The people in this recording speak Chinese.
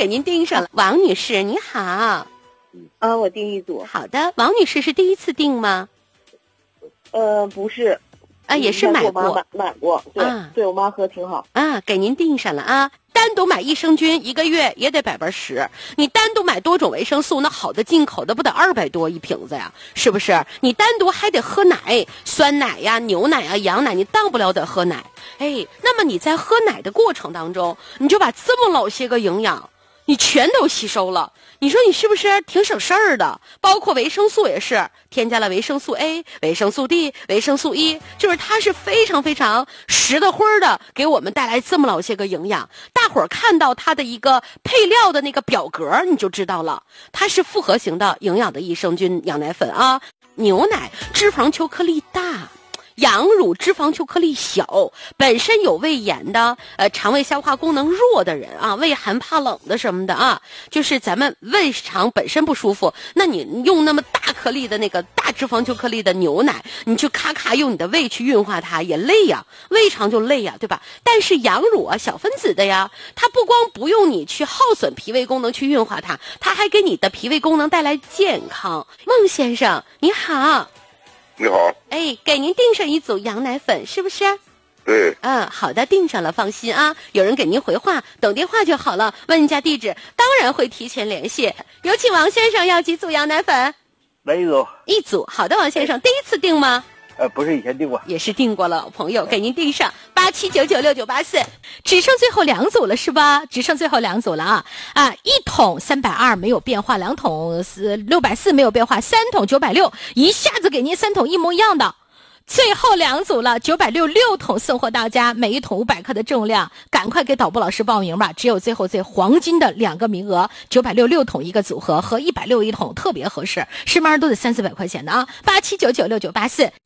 给您订上了。王女士你好。 我订一组。 好的，王女士是第一次订吗？ 不是。 也是买过。 买过，对、对，我妈喝挺好。 给您订上了啊。单独买益生菌1个月也得10%，你单独买多种维生素，那好的进口的不得200多一瓶子呀，是不是？你单独还得喝奶，酸奶呀、牛奶呀、羊奶，你当不了得喝奶。那么你在喝奶的过程当中，你就把这么老些个营养你全都吸收了，你说你是不是挺省事儿的？包括维生素也是添加了维生素 A、维生素 D、维生素 E， 就是它是非常非常实的灰的给我们带来这么老些个营养。大伙儿看到它的一个配料的那个表格你就知道了，它是复合型的营养的益生菌羊奶粉啊。牛奶脂肪球颗粒大，羊乳脂肪球颗粒小，本身有胃炎的肠胃消化功能弱的人啊，胃寒怕冷的什么的啊，就是咱们胃肠本身不舒服，那你用那么大颗粒的那个大脂肪球颗粒的牛奶，你去咔咔用你的胃去运化它也累呀，胃肠就累呀，对吧？但是羊乳啊，小分子的呀，它不光不用你去耗损脾胃功能去运化它，它还给你的脾胃功能带来健康。孟先生你好。 你好， 给您订上一组羊奶粉，是不是？ 对。 好的，订上了，放心啊，有人给您回话，等电话就好了。问一下地址，当然会提前联系。有请王先生，要几组羊奶粉？ 来一组。 一组，好的，王先生，第一次订吗？ 不是以前订过， 也是订过了，朋友给您订上87996984，只剩最后2组了是吧？只剩最后2组了一桶320没有变化，2桶640没有变化，3桶960，一下子给您3桶一模一样的。最后2组了，966桶送货到家，每一桶500克的重量，赶快给导播老师报名吧，只有最后最黄金的2个名额，966桶一个组合和161桶特别合适，市面上都得300-400块钱的啊，87996984。